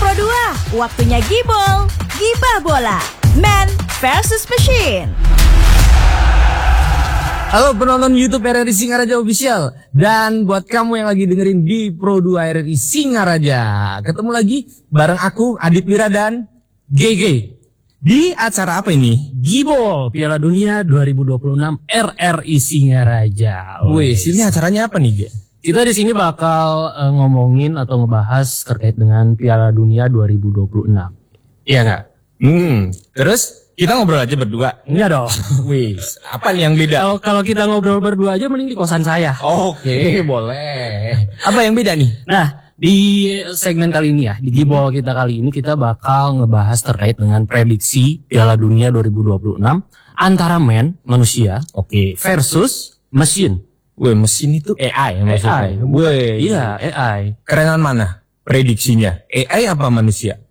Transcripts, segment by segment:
Pro 2, waktunya Gibol, Gibah Bola, Man versus Machine. Halo penonton YouTube RRI Singaraja Official. Dan buat kamu yang lagi dengerin di Pro 2 RRI Singaraja, ketemu lagi bareng aku Adit Wira dan GG di acara apa ini? Gibol Piala Dunia 2026 RRI Singaraja. Wih, ini acaranya apa nih, G? Kita di sini bakal ngomongin atau ngebahas terkait dengan Piala Dunia 2026. Iya nggak? Terus kita ngobrol aja berdua. Enggak dong. Wih, apa nih yang beda? Kalau kita ngobrol berdua aja mending di kosan saya. Oke, boleh. Apa yang beda nih? Nah, di segmen kali ini ya, di Gibol kita kali ini kita bakal ngebahas terkait dengan prediksi Piala Dunia 2026 antara manusia, versus mesin. Wih, mesin itu AI maksudnya. Wih, iya AI. Kerenan mana prediksinya? AI apa manusia?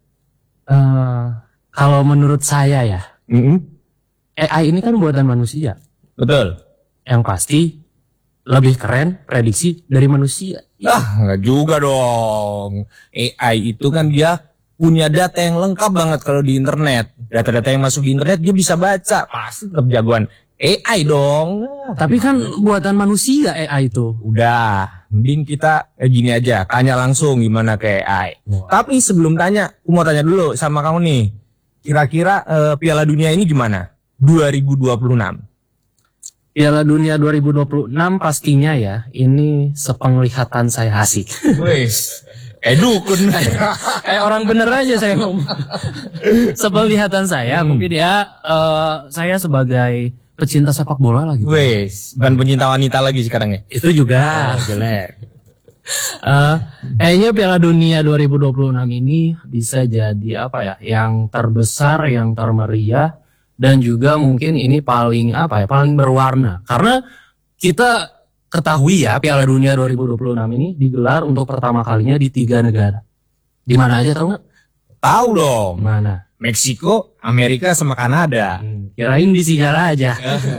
Kalau menurut saya ya, AI ini kan buatan manusia. Betul. Yang pasti lebih keren prediksi dari manusia. Nggak juga dong. AI itu kan dia punya data yang lengkap banget kalau di internet. Data-data yang masuk di internet dia bisa baca. Pasti tetap jagoan AI dong. Tapi kan buatan manusia AI itu. Udah, mending kita gini aja, tanya langsung gimana ke AI. Tapi sebelum tanya, aku mau tanya dulu sama kamu nih. Kira-kira Piala Dunia ini gimana? 2026. Piala Dunia 2026 pastinya ya, ini sepenglihatan saya asik. Wes, dukun. Orang bener aja saya ngomong. Sepenglihatan saya, mungkin ya saya sebagai pecinta sepak bola lagi. Wes, bukan pencinta wanita lagi sekarang ya? Itu juga jelek. Kayaknya Piala Dunia 2026 ini bisa jadi apa ya, yang terbesar, yang termeriah, dan juga mungkin ini paling berwarna. Karena kita ketahui ya, Piala Dunia 2026 ini digelar untuk pertama kalinya di 3 negara. Di mana aja, tahu nggak? Tahu dong. Mana? Meksiko, Amerika, sama Kanada. Kirain di Singaraja.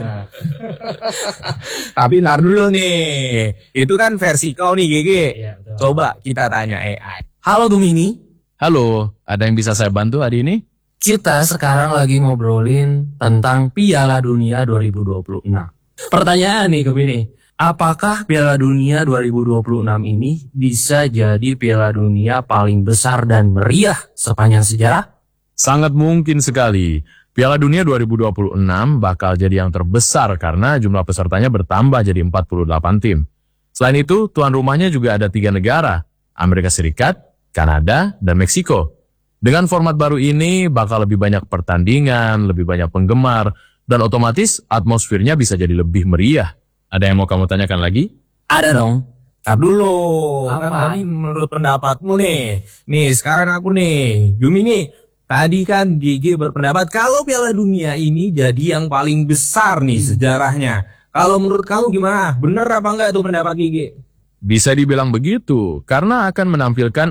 Tapi ntar dulu nih, itu kan versi kau nih, GG. Iya, betul. Coba kita tanya AI. Halo Gemini. Halo, ada yang bisa saya bantu hari ini? Kita sekarang lagi ngobrolin tentang Piala Dunia 2026. Pertanyaan nih Gemini, apakah Piala Dunia 2026 ini bisa jadi Piala Dunia paling besar dan meriah sepanjang sejarah? Sangat mungkin sekali. Piala Dunia 2026 bakal jadi yang terbesar karena jumlah pesertanya bertambah jadi 48 tim. Selain itu, tuan rumahnya juga ada 3 negara, Amerika Serikat, Kanada, dan Meksiko. Dengan format baru ini bakal lebih banyak pertandingan, lebih banyak penggemar, dan otomatis atmosfernya bisa jadi lebih meriah. Ada yang mau kamu tanyakan lagi? Ada dong. Tar dulu. Apa? Kan menurut pendapatmu nih. Nih sekarang aku nih, Jumi nih. Tadi kan GG berpendapat kalau Piala Dunia ini jadi yang paling besar nih sejarahnya. Kalau menurut kamu gimana? Bener apa enggak tuh pendapat GG? Bisa dibilang begitu, karena akan menampilkan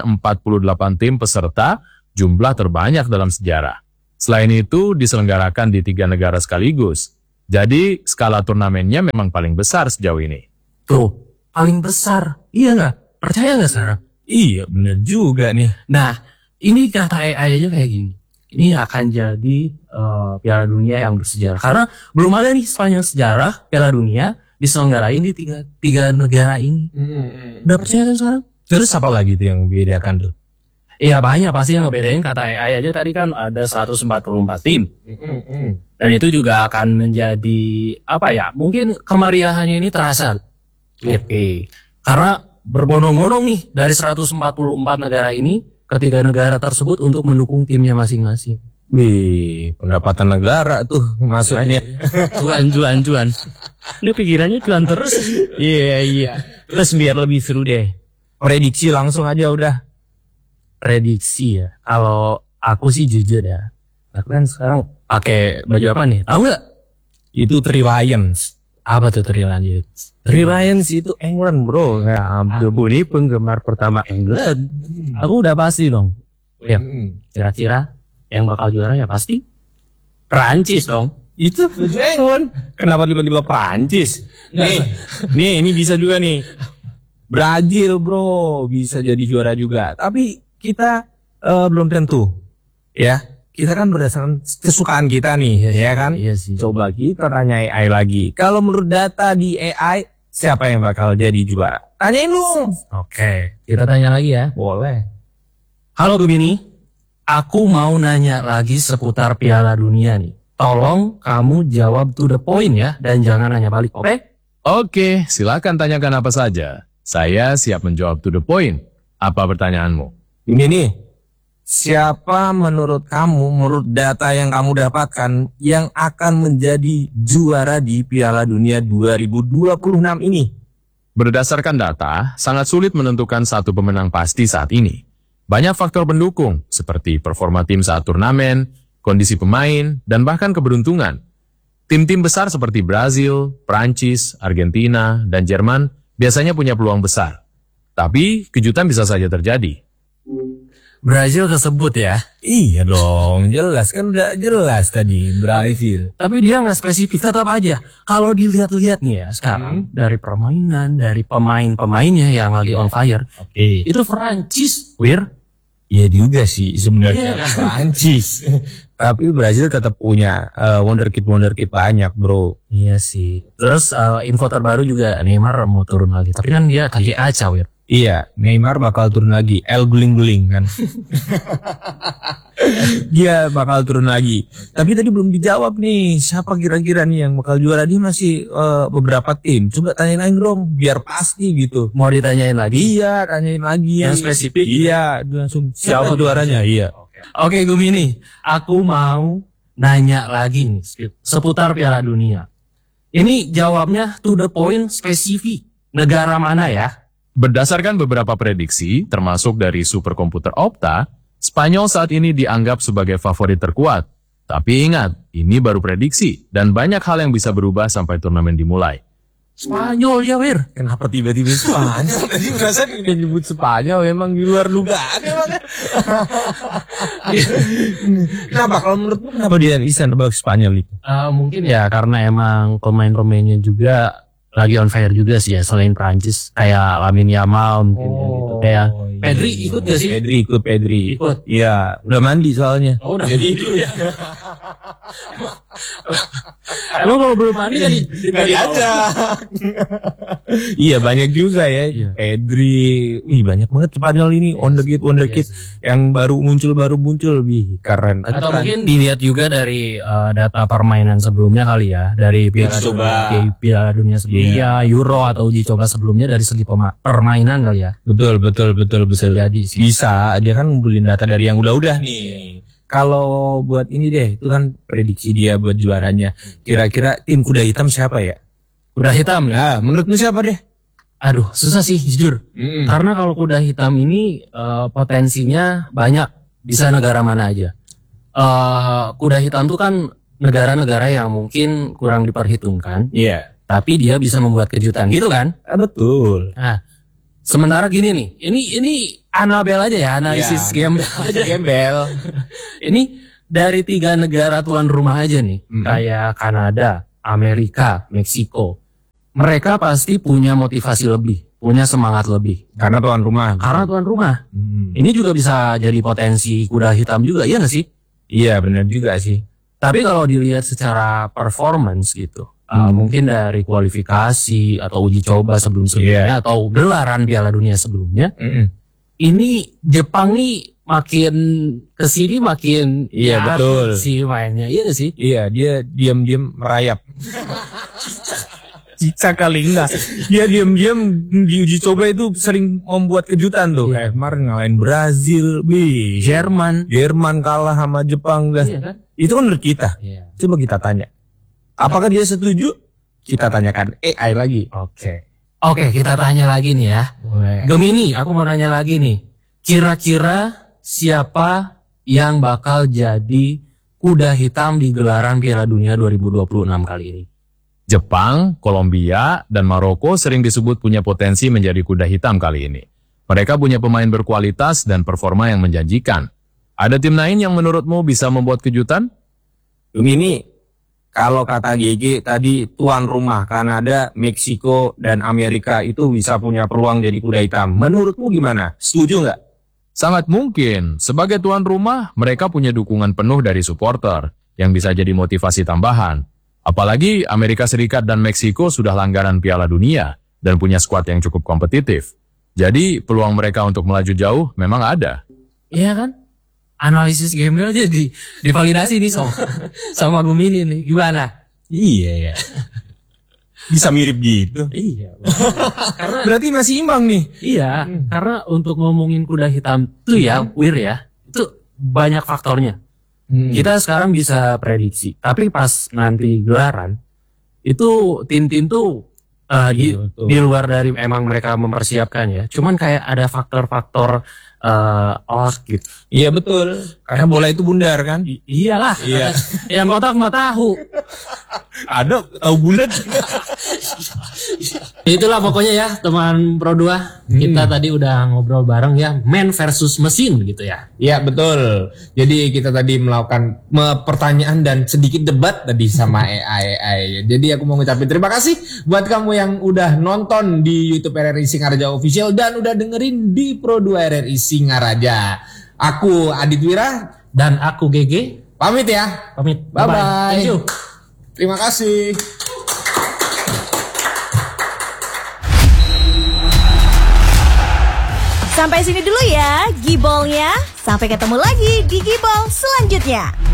48 tim peserta, jumlah terbanyak dalam sejarah. Selain itu, diselenggarakan di 3 negara sekaligus. Jadi, skala turnamennya memang paling besar sejauh ini. Tuh, paling besar. Iya nggak? Percaya nggak sekarang? Iya bener juga nih. Nah, ini kata AI aja kayak gini. Ini akan jadi Piala Dunia yang bersejarah. Karena belum ada nih sepanjang sejarah Piala Dunia diselenggarain di tiga negara ini. Udah percaya kan sekarang? Terus apa lagi tuh yang membedakan tuh? Iya banyak pasti yang ngebedain. Kata AI aja tadi kan ada 144 tim. Dan itu juga akan menjadi apa ya, mungkin kemeriahannya ini terasa. Oke. Karena berbondong-bondong nih dari 144 negara ini ke 3 negara tersebut untuk mendukung timnya masing-masing. Wih, pendapatan negara tuh maksudnya. Cuan. Ini pikirannya cuan terus. Iya. Terus biar lebih seru deh. Prediksi langsung aja udah. Prediksi ya. Kalau aku sih jujur ya. Aku kan sekarang pakai baju apa nih? Tahu nggak? Itu Three Lions. Apa tuh Three Lions? Three Lions itu England bro. Ya, Aku ini penggemar pertama England. Aku udah pasti dong. Ya, kira-kira yang bakal juara ya pasti Prancis dong. Itu England. Kenapa tiba-tiba Prancis? Nih, ini bisa juga nih. Brazil bro, bisa jadi juara juga. Tapi kita belum tentu. Ya, kita kan berdasarkan kesukaan kita nih, ya kan? Iya sih. Coba kita tanya AI lagi. Kalau menurut data di AI, siapa yang bakal jadi juara? Tanyain lu. Oke, kita tanya lagi ya. Boleh. Halo Gemini, aku mau nanya lagi seputar Piala Dunia nih. Tolong kamu jawab to the point ya, dan jangan nanya balik, oke? Oke, silakan tanyakan apa saja. Saya siap menjawab to the point. Apa pertanyaanmu? Ini nih, siapa menurut kamu, menurut data yang kamu dapatkan, yang akan menjadi juara di Piala Dunia 2026 ini? Berdasarkan data, sangat sulit menentukan satu pemenang pasti saat ini. Banyak faktor pendukung, seperti performa tim saat turnamen, kondisi pemain, dan bahkan keberuntungan. Tim-tim besar seperti Brazil, Prancis, Argentina, dan Jerman biasanya punya peluang besar. Tapi, kejutan bisa saja terjadi. Brazil kesebut ya. Iya dong, jelas kan udah jelas tadi Brazil. Tapi dia nggak spesifik, tetap aja. Kalau dilihat-lihat nih ya sekarang, dari permainan, dari pemain-pemainnya yang lagi on fire, Oke. itu Prancis, Wir. Iya juga sih sebenarnya Iya. Prancis. Tapi Brazil tetap punya wonderkid banyak, bro. Iya sih. Terus info terbaru juga Neymar mau turun lagi. Tapi kan dia kaki aca, Wir. Iya, Neymar bakal turun lagi. El guling-guling kan. Dia bakal turun lagi. Tapi tadi belum dijawab nih, siapa kira-kira nih yang bakal juara? Dia masih beberapa tim. Coba tanyain lagi dong, biar pasti gitu. Mau ditanyain lagi? Iya, tanyain lagi Yang spesifik? Iya, langsung siapa juaranya? Iya. Oke, Gemini. Aku mau nanya lagi nih seputar Piala Dunia. Ini jawabnya to the point, spesifik. Negara mana ya? Berdasarkan beberapa prediksi, termasuk dari superkomputer Opta, Spanyol saat ini dianggap sebagai favorit terkuat. Tapi ingat, ini baru prediksi, dan banyak hal yang bisa berubah sampai turnamen dimulai. Spanyol ya, Wir. Kenapa tiba-tiba Spanyol? Tadi merasa dia nyebut Spanyol, memang di luar dugaan emang. Kenapa? Kalau menurutmu kenapa dia bisa nebak Spanyol itu? Mungkin ya karena emang pemain-pemainnya juga lagi on fire juga sih ya, selain Prancis kayak Lamine Yamal mungkin gitu. Kayak Pedri ikut gak sih? Pedri. Ikut. Iya, udah mandi soalnya. Oh, udah jadi itu ya. Emang kalau belum mandi kan Kali aja. Iya, banyak juga ya. Iya. Pedri, banyak banget Spanyol ini wonderkid yang baru muncul lebih keren. Atau mungkin dilihat juga dari data permainan sebelumnya kali ya, dari Piala Dunia sebelumnya, Euro atau uji coba sebelumnya dari segi permainan kali ya. Betul bisa jadi sih. Bisa, dia kan ngumpulin data dari yang udah nih. Kalau buat ini deh, itu kan prediksi dia buat juaranya. Kira-kira tim kuda hitam siapa ya? Kuda hitam ya? Nah, menurutmu siapa deh? Aduh, susah sih jujur. Karena kalau kuda hitam ini potensinya banyak, bisa negara mana aja. Kuda hitam tuh kan negara-negara yang mungkin kurang diperhitungkan, Iya. tapi dia bisa membuat kejutan gitu kan? Betul. Nah, sementara gini nih, ini Anabel aja ya, analisis gembel aja. Gembel. Ini dari 3 negara tuan rumah aja nih, kayak Kanada, Amerika, Meksiko. Mereka pasti punya motivasi lebih, punya semangat lebih. Karena tuan rumah. Karena tuan rumah. Ini juga bisa jadi potensi kuda hitam juga, iya nggak sih? Iya, benar juga sih. Tapi kalau dilihat secara performance gitu, mungkin dari kualifikasi atau uji coba sebelum-sebelumnya atau gelaran Piala Dunia sebelumnya, ini Jepang nih makin kesini makin betul sih mainnya, iya gak sih? Iya, dia diam-diam merayap. Cica kali enggak. Dia diam-diam di uji coba itu sering membuat kejutan tuh. Kayak kemarin ngalahin Brazil, Jerman kalah sama Jepang dah. Iya kan? Itu kan menurut kita. Iya. Coba kita tanya. Apakah dia setuju? Kita tanyakan AI lagi. Oke, kita tanya lagi nih ya. Gemini, aku mau nanya lagi nih. Kira-kira siapa yang bakal jadi kuda hitam di gelaran Piala Dunia 2026 kali ini? Jepang, Kolombia, dan Maroko sering disebut punya potensi menjadi kuda hitam kali ini. Mereka punya pemain berkualitas dan performa yang menjanjikan. Ada tim lain yang menurutmu bisa membuat kejutan? Ini kalau kata GG tadi tuan rumah Kanada, Meksiko, dan Amerika itu bisa punya peluang jadi kuda hitam. Menurutmu gimana? Setuju nggak? Sangat mungkin, sebagai tuan rumah, mereka punya dukungan penuh dari supporter, yang bisa jadi motivasi tambahan. Apalagi Amerika Serikat dan Meksiko sudah langganan Piala Dunia, dan punya skuad yang cukup kompetitif. Jadi, peluang mereka untuk melaju jauh memang ada. Iya kan? Analisis game aja divalidasi nih sama Gemini nih. Gimana? Iya ya. Bisa mirip gitu. Iya. Berarti masih imbang nih. Iya, karena untuk ngomongin kuda hitam tuh ya, Wir ya, itu banyak faktornya. Kita sekarang bisa prediksi, tapi pas nanti gelaran itu tim-tim tuh di luar dari emang mereka mempersiapkan ya. Cuman kayak ada faktor-faktor luck gitu. Iya betul. Karena bola itu bundar kan? Iyalah. Iya. Yang kotak mah tahu. Ada tahu bulat. Itulah pokoknya ya teman Pro 2. Kita tadi udah ngobrol bareng ya, man versus mesin gitu ya. Iya betul. Jadi kita tadi melakukan pertanyaan dan sedikit debat tadi sama AI. Jadi aku mau ngucapin terima kasih buat kamu yang udah nonton di YouTube RRI Singaraja Official dan udah dengerin di Pro 2 RRI Singaraja. Aku Adit Wira Dan aku GG. pamit ya. Pamit. Bye-bye. Thank you. Terima kasih. Sampai sini dulu ya Gibolnya. Sampai ketemu lagi di Gibol selanjutnya.